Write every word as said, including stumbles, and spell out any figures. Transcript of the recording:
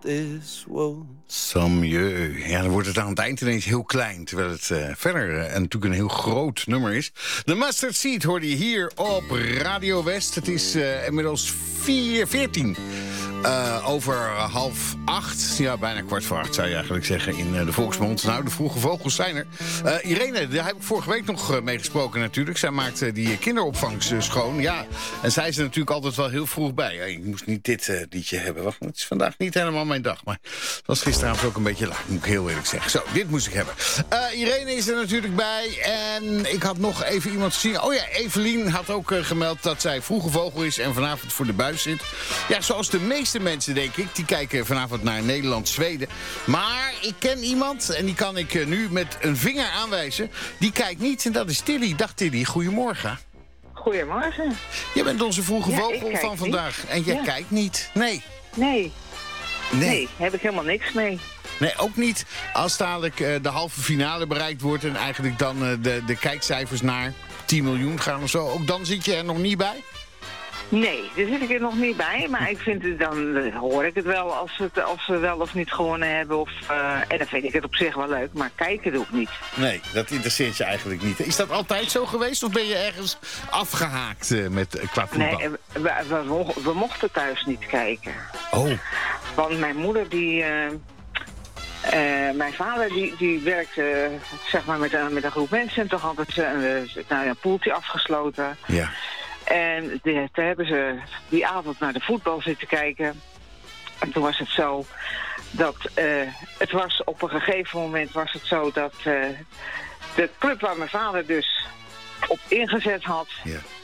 This world. Samjeu. Ja, dan wordt het aan het eind ineens heel klein. Terwijl het uh, verder uh, en natuurlijk een heel groot nummer is. De Mustard Seed hoorde je hier op Radio West. Het is uh, inmiddels vier, veertien. Uh, over half acht, ja, bijna kwart voor acht zou je eigenlijk zeggen in uh, de volksmond. Nou, de vroege vogels zijn er. Uh, Irene, daar heb ik vorige week nog uh, mee gesproken natuurlijk. Zij maakt uh, die kinderopvangs uh, schoon, ja. En zij is er natuurlijk altijd wel heel vroeg bij. Ja, ik moest niet dit uh, liedje hebben, want het is vandaag niet helemaal mijn dag. Maar het was gisteravond ook een beetje laat, moet ik heel eerlijk zeggen. Zo, dit moest ik hebben. Uh, Irene is er natuurlijk bij en ik had nog even iemand gezien. Oh ja, Evelien had ook uh, gemeld dat zij vroege vogel is en vanavond voor de buis zit. Ja, zoals de meeste De meeste mensen, denk ik, die kijken vanavond naar Nederland-Zweden. Maar ik ken iemand, en die kan ik nu met een vinger aanwijzen. Die kijkt niet, en dat is Tilly. Dag Tilly, goedemorgen. Goedemorgen. Jij bent onze vroege ja, vogel van vandaag. Niet. En jij ja. kijkt niet. Nee. Nee. Nee. Nee, heb ik helemaal niks mee. Nee, ook niet als dadelijk uh, de halve finale bereikt wordt en eigenlijk dan uh, de, de kijkcijfers naar tien miljoen gaan of zo. Ook dan zit je er nog niet bij? Nee, daar zit ik er nog niet bij. Maar ik vind het, dan hoor ik het wel als, het, als we wel of niet gewonnen hebben. Of, uh, en dan vind ik het op zich wel leuk, maar kijken doe ik niet. Nee, dat interesseert je eigenlijk niet. Is dat altijd zo geweest of ben je ergens afgehaakt uh, met, uh, qua voetbal? Nee, we, we, we, we mochten thuis niet kijken. Oh. Want mijn moeder die... Uh, Uh, mijn vader die, die werkte uh, zeg maar met, uh, met een groep mensen en toch hadden ze uh, nou, een poeltje afgesloten. Ja. En de, toen hebben ze die avond naar de voetbal zitten kijken. En toen was het zo dat uh, het was op een gegeven moment was het zo dat uh, de club waar mijn vader dus op ingezet had, ja.